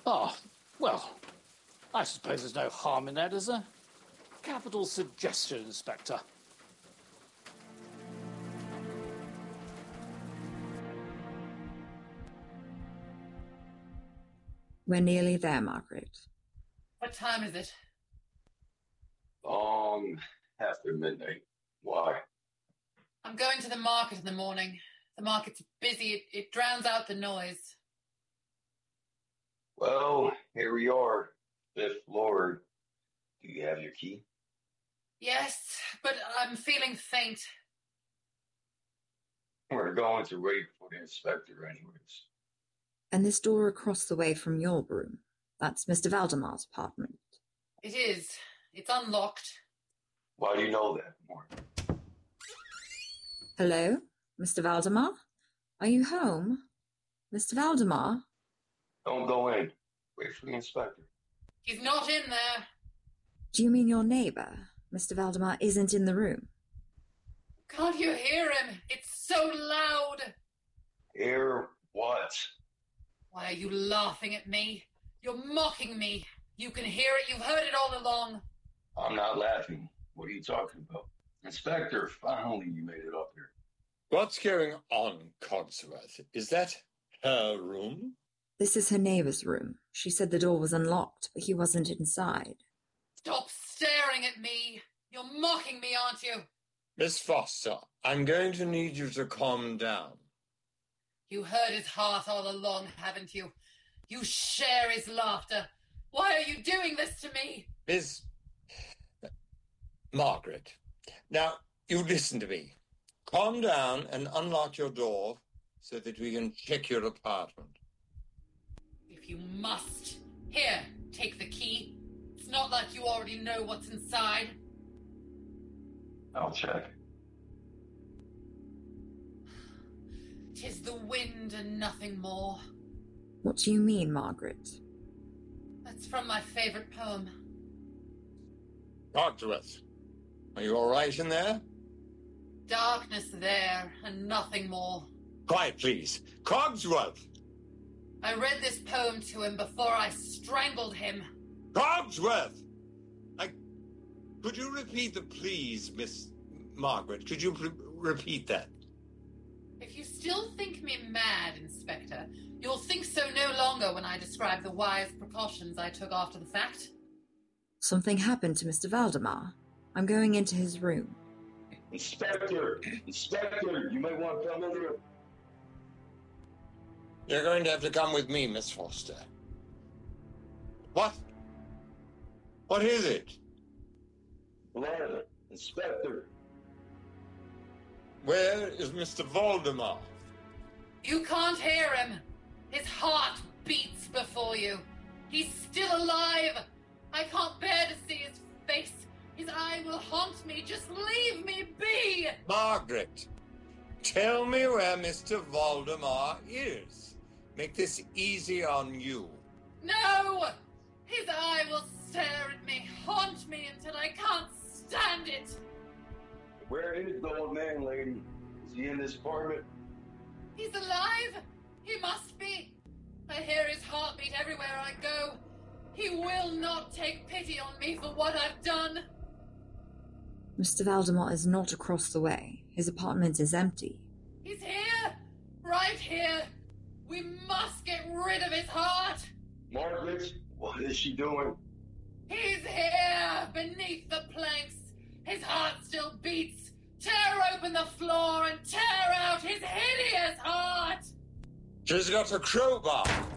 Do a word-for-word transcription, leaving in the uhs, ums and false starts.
Ah, well, I suppose there's no harm in that, is there? Capital suggestion, Inspector. We're nearly there, Margaret. What time is it? Um, after midnight. Why? I'm going to the market in the morning. The market's busy. It, it drowns out the noise. Well, here we are. Fifth floor. Do you have your key? Yes, but I'm feeling faint. We're going to wait for the inspector anyways. And this door across the way from your room, that's Mister Valdemar's apartment. It is. It's unlocked. Why do you know that, Mark? Hello, Mister Valdemar? Are you home? Mister Valdemar? Don't go in. Wait for the inspector. He's not in there. Do you mean your neighbor? Mister Valdemar isn't in the room. Can't you hear him? It's so loud. Hear what? Why are you laughing at me? You're mocking me. You can hear it. You've heard it all along. I'm not laughing. What are you talking about? Inspector, finally you made it up here. What's going on, Cogsworth? Is that her room? This is her neighbor's room. She said the door was unlocked, but he wasn't inside. Stop staring at me. You're mocking me, aren't you? Miss Foster, I'm going to need you to calm down. You heard his heart all along, haven't you? You share his laughter. Why are you doing this to me? Miss Margaret, now you listen to me. Calm down and unlock your door so that we can check your apartment. If you must. Here, take the key. It's not like you already know what's inside. I'll check. 'Tis the wind and nothing more. What do you mean, Margaret? That's from my favorite poem. Cogsworth, are you all right in there? Darkness there and nothing more. Quiet, please. Cogsworth! I read this poem to him before I strangled him. Cogsworth! I... Could you repeat the please, Miss Margaret? Could you pre- repeat that? If you still think me mad, Inspector, you'll think so no longer when I describe the wise precautions I took after the fact. Something happened to Mister Valdemar. I'm going into his room. Inspector! Inspector! You might want to come in here. You're going to have to come with me, Miss Foster. What? What is it? Lana, Inspector. Where is Mister Valdemar? You can't hear him. His heart beats before you. He's still alive. I can't bear to see his face. His eye will haunt me. Just leave me be. Margaret, tell me where Mister Valdemar is. Make this easy on you. No! His eye will stare at me, haunt me until I can't stand it. Where is the old man, lady? Is he in this apartment? He's alive. He must be. I hear his heartbeat everywhere I go. He will not take pity on me for what I've done. Mister Valdemar is not across the way. His apartment is empty. He's here. Right here. We must get rid of his heart. Margaret, what is she doing? He's here, beneath the planks. His heart still beats. Tear open the floor and tear out his hideous heart. She's got a crowbar.